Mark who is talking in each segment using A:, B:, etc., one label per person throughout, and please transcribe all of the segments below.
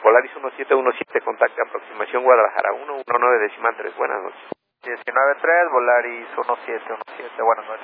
A: Volaris 1717, contacta aproximación Guadalajara 119.3, buenas noches.
B: 19.3, Volaris 1717, buenas noches.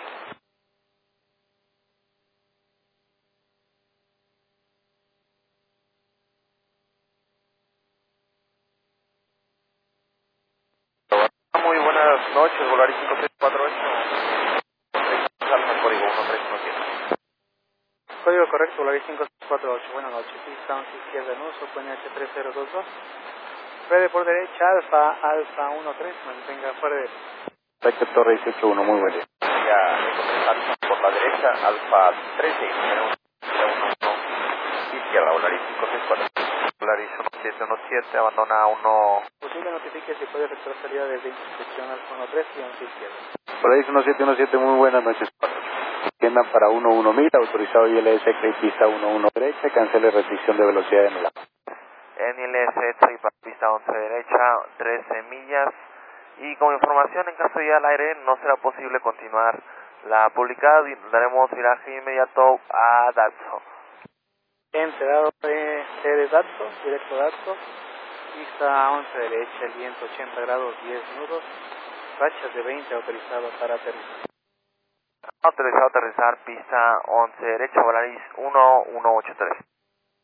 B: Muy buenas noches, Volaris 5648. Alfa código 1317.
C: Código correcto, Volaris 5648, buenas noches. Pista 11 izquierda en uso, PNH 3022. Frede por derecha, Alfa 13, mantenga fuera de...
B: Vector Torre 181, muy buen día. Ya, Alfa por la derecha, Alfa 13, izquierda, Volaris 5648. Volaris 1717, abandona 1...
C: Posible notifique si puede efectuar salida desde intersección Alfa 13 y 11 izquierda.
B: Volaris 1717, muy buenas noches. Tiendan para 11.000, autorizado ILS, pista 11 derecha, cancele restricción de velocidad en el agua. NLS, estoy para pista 11 derecha, 13 millas. Y como información, en caso de ir al aire, no será posible continuar la publicada y daremos viraje inmediato a Datso.
C: Enterado de datos, directo datos, pista 11 derecha, el viento 80 grados, 10 nudos, rachas de 20, autorizado para aterrizar.
B: Autorizado a aterrizar, pista 11 derecha, Volaris 1183.